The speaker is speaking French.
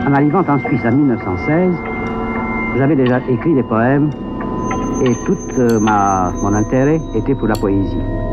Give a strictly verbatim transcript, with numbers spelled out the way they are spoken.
En arrivant en Suisse en mille neuf cent seize, j'avais déjà écrit des poèmes et tout euh, ma, mon intérêt était pour la poésie.